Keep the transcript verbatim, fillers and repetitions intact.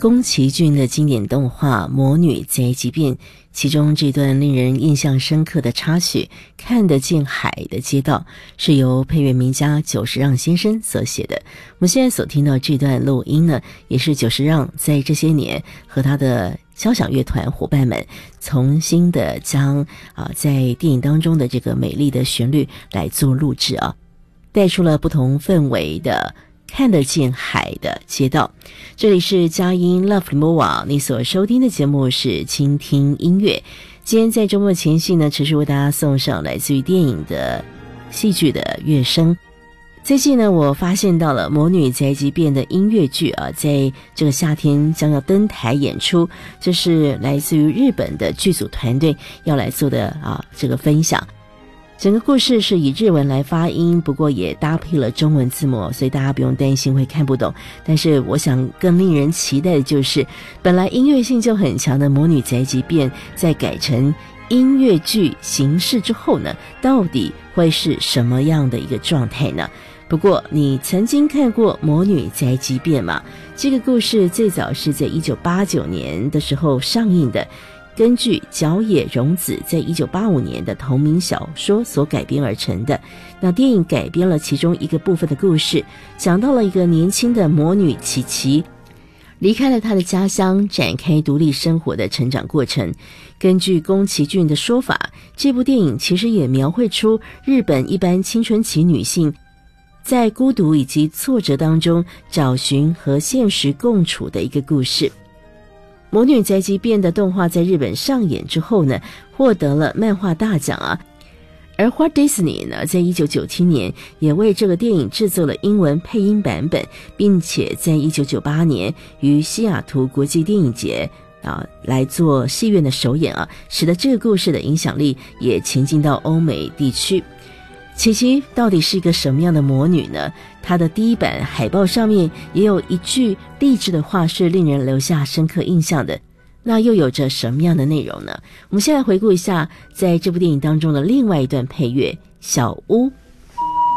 宫崎骏的经典动画《魔女宅急便》，其中这段令人印象深刻的插曲《看得见海的街道》是由配乐名家久石让先生所写的。我们现在所听到这段录音呢，也是久石让在这些年和他的交响乐团伙伴们重新的将啊在电影当中的这个美丽的旋律来做录制啊，带出了不同氛围的看得见海的街道。这里是佳音 Love Limoa， 你所收听的节目是倾听音乐。今天在周末前夕呢，持续为大家送上来自于电影的戏剧的乐声。最近呢，我发现到了《魔女宅急便》的音乐剧啊，在这个夏天将要登台演出，这是来自于日本的剧组团队要来做的啊这个分享。整个故事是以日文来发音，不过也搭配了中文字幕，所以大家不用担心会看不懂。但是我想更令人期待的就是，本来音乐性就很强的《魔女宅急便》在改成音乐剧形式之后呢，到底会是什么样的一个状态呢？不过你曾经看过《魔女宅急便》吗？这个故事最早是在一九八九年的时候上映的，根据角野荣子在一九八五年的同名小说所改编而成的。那电影改编了其中一个部分的故事，讲到了一个年轻的魔女琪琪离开了她的家乡，展开独立生活的成长过程。根据宫崎骏的说法，这部电影其实也描绘出日本一般青春期女性在孤独以及挫折当中找寻和现实共处的一个故事。魔女宅急便的动画在日本上演之后呢，获得了漫画大奖啊。而 Walt Disney 呢，在一九九七年也为这个电影制作了英文配音版本，并且在一九九八年于西雅图国际电影节啊来做戏院的首演啊，使得这个故事的影响力也前进到欧美地区。琪琪到底是一个什么样的魔女呢？她的第一版海报上面也有一句励志的话是令人留下深刻印象的，那又有着什么样的内容呢？我们先来回顾一下在这部电影当中的另外一段配乐《小屋》。